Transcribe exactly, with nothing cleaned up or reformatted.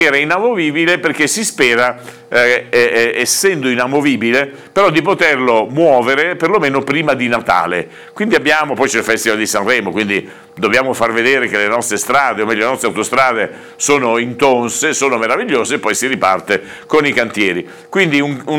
Era inamovibile perché si spera, eh, eh, essendo inamovibile, però di poterlo muovere perlomeno prima di Natale. Quindi abbiamo, poi c'è il Festival di Sanremo, quindi dobbiamo far vedere che le nostre strade, o meglio le nostre autostrade, sono intonse, sono meravigliose, e poi si riparte con i cantieri. Quindi un, un